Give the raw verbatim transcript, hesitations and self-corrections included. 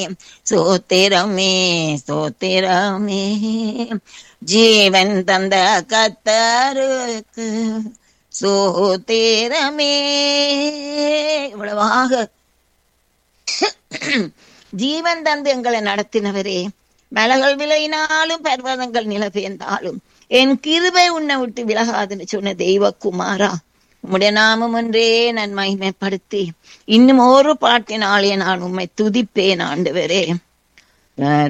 சோத்திரமே சோத்திரமே ஜீவன் தந்த கத்தருக்கு சோத்திரமே. இவ்வளவாக ஜீவன் தந்து எங்களை நடத்தினவரே, மலைகள் விளையினாலும் பர்வதங்கள் நிலப்பெயர்ந்தாலும் என் கிருபை உன்னை விட்டு விலகாதுன்னு சொன்ன தெய்வகுமாரா, உம்முடைய நாமம் ஒன்றே நான் மகிமைப்படுத்தி இன்னும் ஒரு பாட்டினாலே நான் உம்மை துதிப்பேன் ஆண்டவரே.